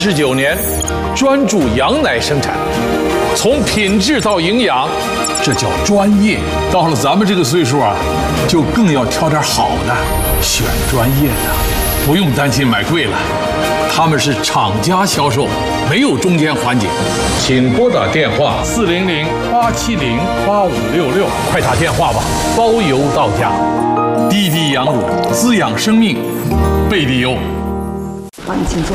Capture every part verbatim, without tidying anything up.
十九年，专注羊奶生产，从品质到营养，这叫专业。到了咱们这个岁数啊，就更要挑点好的，选专业的，不用担心买贵了。他们是厂家销售，没有中间环节。请拨打电话四零零八七零八五六六，快打电话吧，包邮到家。滴滴羊乳，滋养生命，贝利优。 好，你请坐。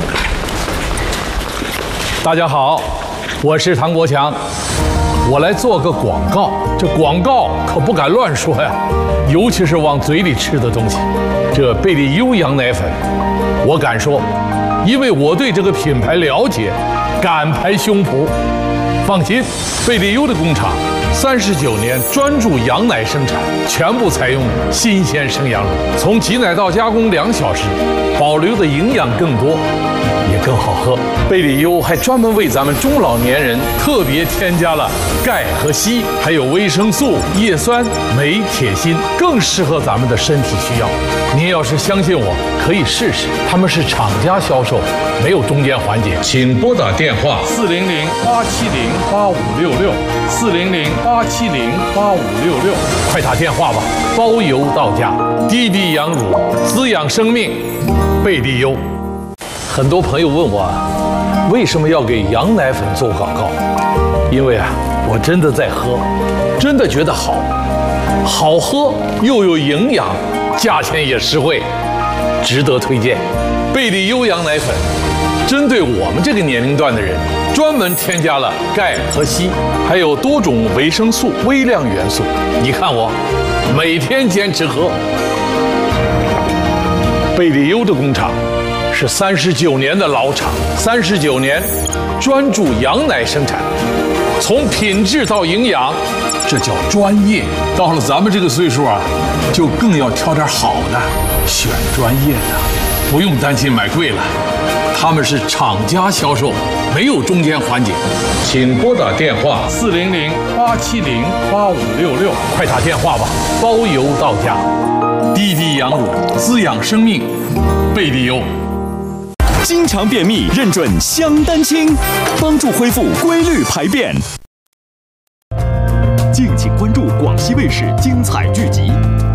大家好，我是唐国强，我来做个广告。这广告可不敢乱说呀，尤其是往嘴里吃的东西。这贝利优羊奶粉，我敢说，因为我对这个品牌了解，敢拍胸脯。放心，贝利优的工厂三十九年专注羊奶生产，全部采用新鲜生羊乳，从挤奶到加工两小时，保留的营养更多，也更好喝。贝利优还专门为咱们中老年人特别添加了钙和硒，还有维生素、叶酸、镁、铁、锌，更适合咱们的身体需要。您要是相信我，可以试试。他们是厂家销售，没有中间环节。请拨打电话四零零八七零八五六六，四零零八七零八五六六，快打电话吧，包邮到家。滴滴羊乳，滋养生命，贝利优。很多朋友问我，为什么要给羊奶粉做广告？因为啊，我真的在喝，真的觉得好，好喝又有营养，价钱也实惠，值得推荐。贝利优羊奶粉针对我们这个年龄段的人，专门添加了钙和硒，还有多种维生素、微量元素。你看我每天坚持喝。贝利优的工厂是三十九年的老厂，三十九年专注羊奶生产，从品质到营养，这叫专业。到了咱们这个岁数啊，就更要挑点好的，选专业的，不用担心买贵了。他们是厂家销售，没有中间环节。请拨打电话四零零八七零八五六六，快打电话吧，包邮到家。滴滴羊乳，滋养生命，贝利优。 经常便秘，认准香丹清，帮助恢复规律排便。敬请关注广西卫视精彩剧集。